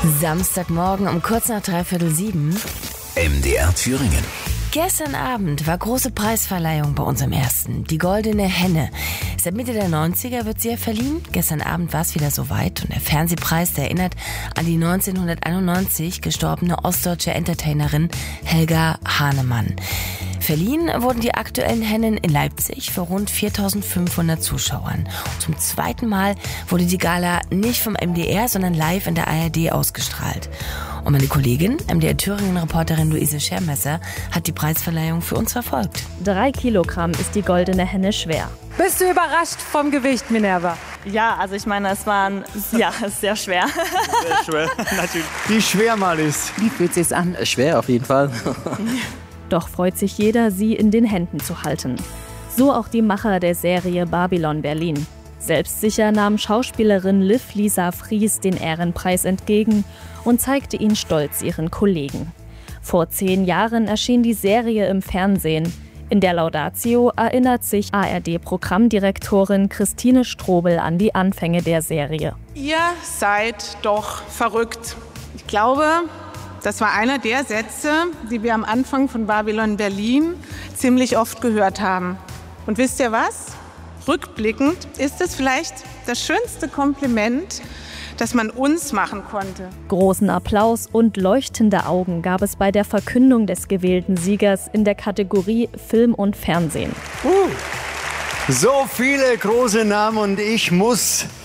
Samstagmorgen um kurz nach 6:45. MDR Thüringen. Gestern Abend war große Preisverleihung bei uns im Ersten. Die Goldene Henne. Seit Mitte der 90er wird sie ja verliehen. Gestern Abend war es wieder soweit und der Fernsehpreis, der erinnert an die 1991 gestorbene ostdeutsche Entertainerin Helga Hahnemann. Verliehen wurden die aktuellen Hennen in Leipzig für rund 4.500 Zuschauern. Zum zweiten Mal wurde die Gala nicht vom MDR, sondern live in der ARD ausgestrahlt. Und meine Kollegin, MDR-Thüringen-Reporterin Luise Schermesser, hat die Preisverleihung für uns verfolgt. 3 Kilogramm ist die Goldene Henne schwer. Bist du überrascht vom Gewicht, Minerva? Ja, also ich meine, es war sehr schwer. Sehr schwer, natürlich. Wie schwer mal ist. Wie fühlt sich's an? Schwer auf jeden Fall. Doch freut sich jeder, sie in den Händen zu halten. So auch die Macher der Serie Babylon Berlin. Selbstsicher nahm Schauspielerin Liv Lisa Fries den Ehrenpreis entgegen und zeigte ihn stolz ihren Kollegen. Vor 10 Jahren erschien die Serie im Fernsehen. In der Laudatio erinnert sich ARD-Programmdirektorin Christine Strobel an die Anfänge der Serie. Ihr seid doch verrückt. Ich glaube, das war einer der Sätze, die wir am Anfang von Babylon Berlin ziemlich oft gehört haben. Und wisst ihr was? Rückblickend ist es vielleicht das schönste Kompliment, das man uns machen konnte. Großen Applaus und leuchtende Augen gab es bei der Verkündung des gewählten Siegers in der Kategorie Film und Fernsehen. So viele große Namen und ich muss